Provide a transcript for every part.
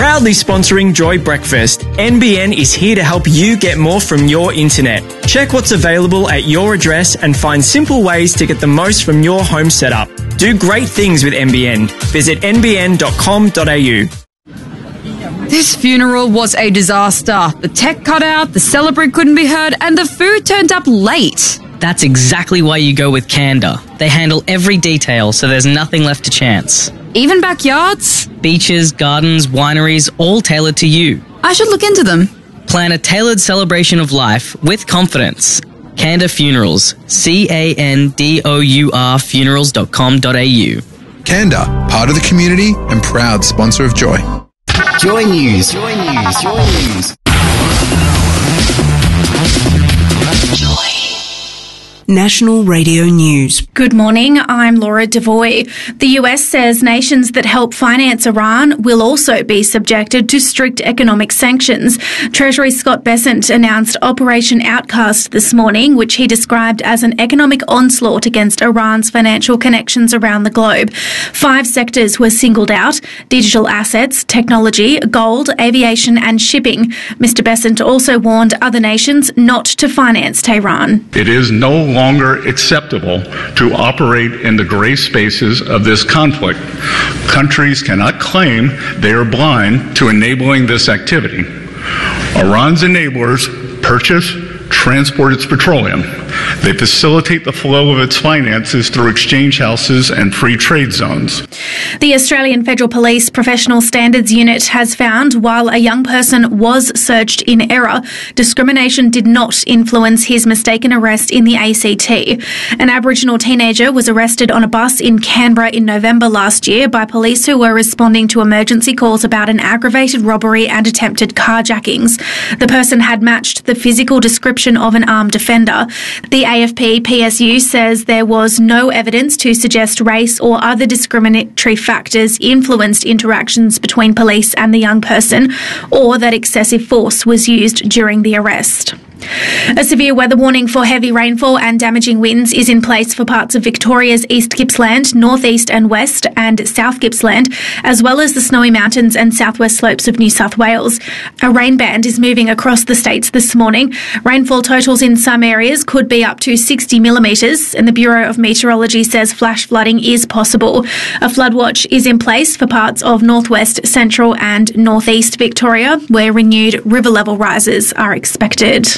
Proudly sponsoring Joy Breakfast, NBN is here to help you get more from your internet. Check what's available at your address and find simple ways to get the most from your home setup. Do great things with NBN. Visit nbn.com.au. This funeral was a disaster. The tech cut out, the celebrant couldn't be heard, and the food turned up late. That's exactly why you go with Canada. They handle every detail, so there's nothing left to chance. Even backyards? Beaches, gardens, wineries, all tailored to you. I should look into them. Plan a tailored celebration of life with confidence. Canda Funerals. CANDOUR funerals.com.au. Canda, part of the community and proud sponsor of Joy. Joy News. Joy News. Joy News. Joy. National Radio News. Good morning, I'm Laura Devoy. The US says nations that help finance Iran will also be subjected to strict economic sanctions. Treasury Scott Bessent announced Operation Outcast this morning, which he described as an economic onslaught against Iran's financial connections around the globe. 5 sectors were singled out: digital assets, technology, gold, aviation and shipping. Mr. Bessent also warned other nations not to finance Tehran. It is no longer acceptable to operate in the gray spaces of this conflict. Countries cannot claim they are blind to enabling this activity. Iran's enablers purchase, transport its petroleum. They facilitate the flow of its finances through exchange houses and free trade zones. The Australian Federal Police Professional Standards Unit has found while a young person was searched in error, discrimination did not influence his mistaken arrest in the ACT. An Aboriginal teenager was arrested on a bus in Canberra in November last year by police who were responding to emergency calls about an aggravated robbery and attempted carjackings. The person had matched the physical description of an armed offender. The AFP-PSU says there was no evidence to suggest race or other discriminatory factors influenced interactions between police and the young person, or that excessive force was used during the arrest. A severe weather warning for heavy rainfall and damaging winds is in place for parts of Victoria's East Gippsland, North East and West and South Gippsland, as well as the Snowy Mountains and southwest slopes of New South Wales. A rain band is moving across the states this morning. Rainfall totals in some areas could be up to 60 millimetres, and the Bureau of Meteorology says flash flooding is possible. A flood watch is in place for parts of northwest, central and northeast Victoria, where renewed river level rises are expected.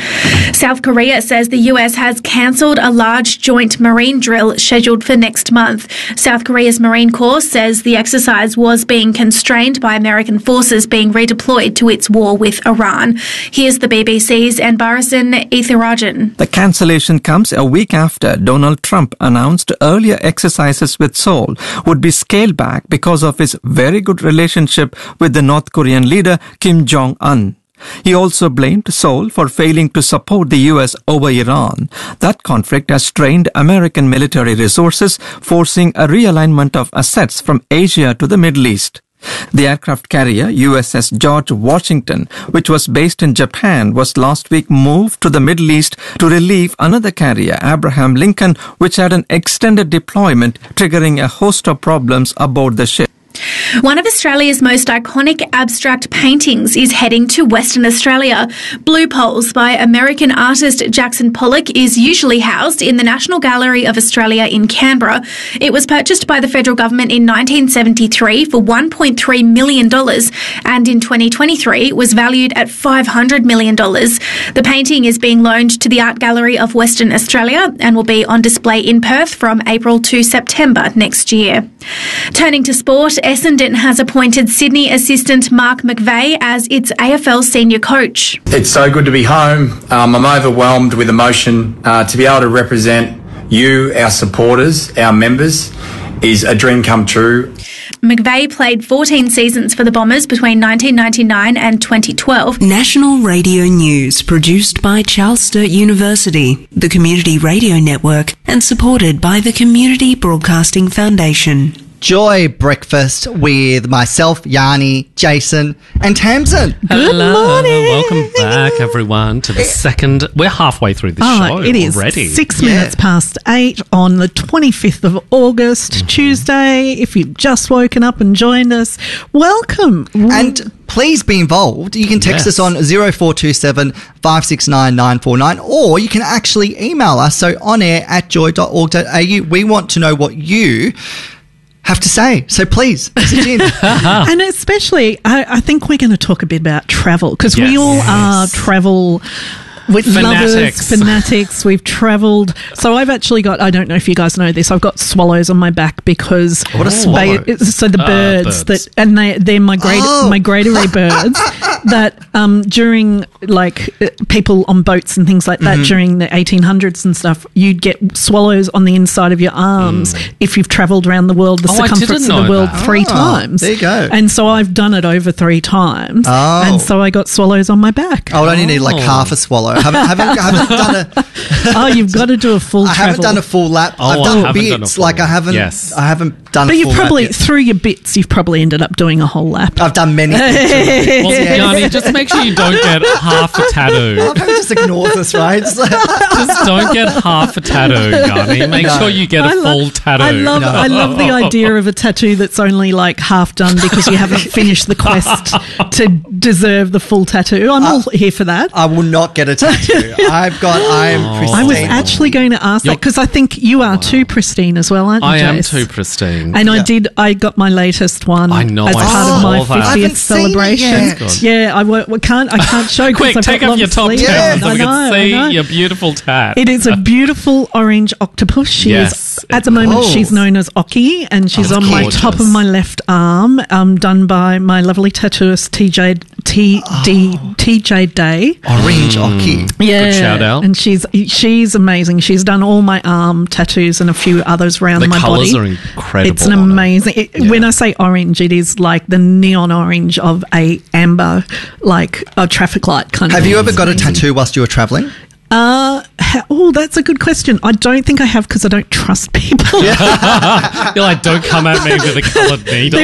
South Korea says the US has cancelled a large joint marine drill scheduled for next month. South Korea's Marine Corps says the exercise was being constrained by American forces being redeployed to its war with Iran. Here's the BBC's Anbarasan Ethirajan. The cancellation comes a week after Donald Trump announced earlier exercises with Seoul would be scaled back because of his very good relationship with the North Korean leader Kim Jong-un. He also blamed Seoul for failing to support the US over Iran. That conflict has strained American military resources, forcing a realignment of assets from Asia to the Middle East. The aircraft carrier USS George Washington, which was based in Japan, was last week moved to the Middle East to relieve another carrier, Abraham Lincoln, which had an extended deployment, triggering a host of problems aboard the ship. One of Australia's most iconic abstract paintings is heading to Western Australia. Blue Poles by American artist Jackson Pollock is usually housed in the National Gallery of Australia in Canberra. It was purchased by the federal government in 1973 for $1.3 million and in 2023 was valued at $500 million. The painting is being loaned to the Art Gallery of Western Australia and will be on display in Perth from April to September next year. Turning to sport, Essendon has appointed Sydney assistant Mark McVeigh as its AFL senior coach. It's so good to be home. I'm overwhelmed with emotion. To be able to represent you, our supporters, our members, is a dream come true. McVeigh played 14 seasons for the Bombers between 1999 and 2012. National Radio News, produced by Charles Sturt University, the Community Radio Network, and supported by the Community Broadcasting Foundation. Joy Breakfast with myself, Yanni, Jason, and Tamsin. Hello. Welcome back, everyone, to the second. We're halfway through the show It is already. 6 minutes past 8 on the 25th of August, Tuesday. If you've just woken up and joined us, welcome. And please be involved. You can text us on 0427 569 949, or you can actually email us, so onair@joy.org.au. We want to know what you have to say, so please message in. And especially, I think we're going to talk a bit about travel, because we all are travel fanatics. We've travelled. So I've actually got, I don't know if you guys know this, I've got swallows on my back because what a swallow? So the birds that, and they're migratory birds that during like people on boats and things like that during the 1800s and stuff, you'd get swallows on the inside of your arms if you've travelled around the world, the circumference of the world 3 times. There you go. And so I've done it over 3 times. And so I got swallows on my back. I would only need like half a swallow. I haven't done a. Oh, you've got to do a full. I haven't done a full lap. I've done bits. Like I haven't done. But a you full probably lap yet. through your bits. You've probably ended up doing a whole lap. I've done many. Well, Yanni, just make sure you don't get half a tattoo. Well, just ignores us, right? Just don't get half a tattoo, Yanni. Make sure you get a full tattoo. I love the idea of a tattoo that's only like half done because you haven't finished the quest to deserve the full tattoo. I'm all here for that. I will not get a tattoo. I am pristine. I was actually going to ask that because I think you are too pristine as well, aren't you, I am Jace? too pristine. And I got my latest one I know, as I part of my saw that. 50th celebration. Yeah, I can't show Quick, because take I've got off your top long sleeves. down so we I can see know. your beautiful tat. It is a beautiful orange octopus. She is, at the moment, she's known as Oki, and she's on my top of my left arm, done by my lovely tattooist TJ Day. Orange Oki. Yeah. Good shout out. And she's amazing. She's done all my arm tattoos and a few others around my body. The colours are incredible. It's an amazing. When I say orange, it is like the neon orange of a amber, like a traffic light kind of. Have you ever got a tattoo whilst you were travelling? That's a good question. I don't think I have because I don't trust people. You're like, don't come at me with a coloured needle.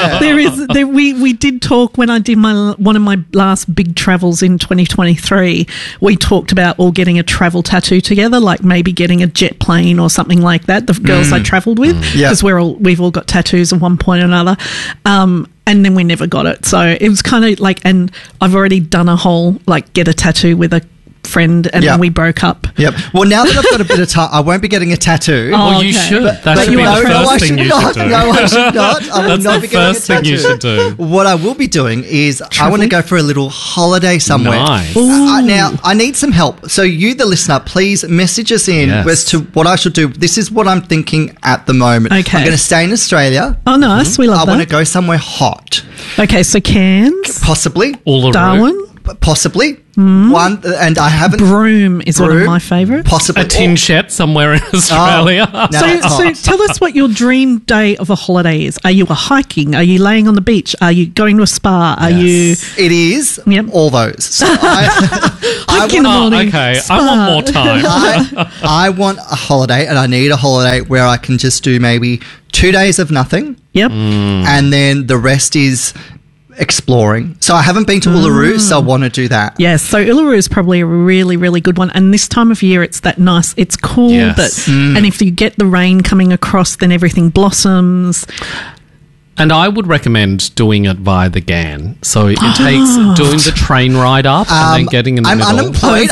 We did talk when I did one of my last big travels in 2023. We talked about all getting a travel tattoo together, like maybe getting a jet plane or something like that. The girls I travelled with, because we've all got tattoos at one point or another. And then we never got it. So it was kind of like, and I've already done a whole like get a tattoo with a friend and then we broke up. Yep. Well, now that I've got a bit of time, I won't be getting a tattoo. Well, you should. That should be the first thing you should do. No, I should not. I will not be getting a tattoo. That's the first thing you should do. What I will be doing is I want to go for a little holiday somewhere. Nice. Now, I need some help. So you, the listener, please message us in as to what I should do. This is what I'm thinking at the moment. Okay. I'm going to stay in Australia. Oh, nice. We love that. I want to go somewhere hot. Okay, so Cairns. Possibly. Uluru. Darwin. Possibly. One, and I haven't. Broome is one of my favourites. Possibly. A tin shed somewhere in Australia. So tell us what your dream day of a holiday is. Are you hiking? Are you laying on the beach? Are you going to a spa? Are you? It is all those. So Hike in the morning. Okay, spa. I want more time. I want a holiday, and I need a holiday where I can just do maybe 2 days of nothing. Yep. And then the rest is exploring. So I haven't been to Uluru, so I want to do that. Yes, so Uluru is probably a really, really good one. And this time of year, it's that nice, it's cool. Yes. And if you get the rain coming across, then everything blossoms. And I would recommend doing it via the GAN. So it takes doing the train ride up and then getting in the middle. I'm unemployed.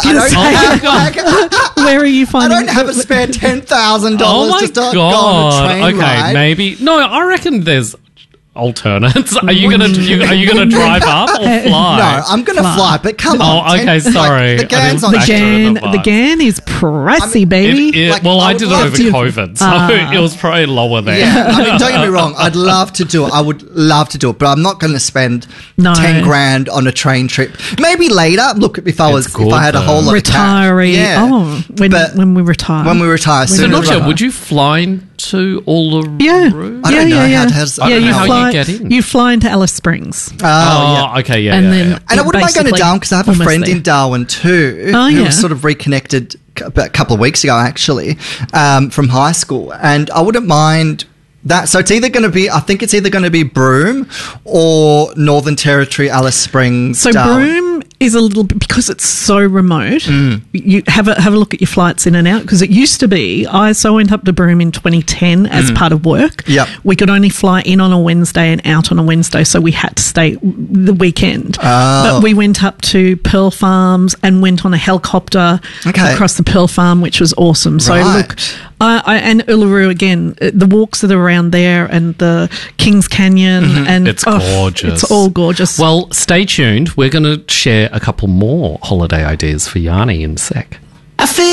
Where are you finding? I don't have a spare $10,000 Oh just to my go on a train Okay, ride. maybe. No, I reckon there's alternates. Are you gonna drive up or fly? No, I'm gonna fly. But come on. Oh, okay, sorry. The GAN's The on the GAN is pricey, baby. I did it over COVID, so it was probably lower there. Yeah, I mean, don't get me wrong. I'd love to do it. I would love to do it, but I'm not going to spend $10,000 on a train trip. Maybe later. Look, if I had a whole lot of cash. Retiree. Yeah. Oh, when we retire. When we retire. So, not sure. Would you fly to Uluru? I don't know how you get in. You fly into Alice Springs. Okay, yeah. And then and I wouldn't mind going to Darwin because I have a friend in Darwin too who was sort of reconnected a couple of weeks ago actually from high school, and I wouldn't mind So it's either going to be, I think it's either going to be Broome or Northern Territory, Alice Springs. So Broome is a little bit, because it's so remote, you have a look at your flights in and out, because it used to be, I went up to Broome in 2010 as part of work. Yep. We could only fly in on a Wednesday and out on a Wednesday, so we had to stay the weekend. But we went up to Pearl Farms and went on a helicopter across the Pearl Farm, which was awesome. So look, and Uluru again, the walks that are around there and the Kings Canyon, and it's gorgeous. It's all gorgeous. Well, stay tuned. We're going to share a couple more holiday ideas for Yanni in a sec. I feel